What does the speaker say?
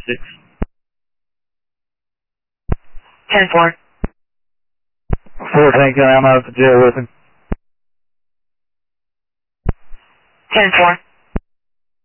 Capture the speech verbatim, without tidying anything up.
six. ten four. four Tango, I'm out of the jail with him. ten four.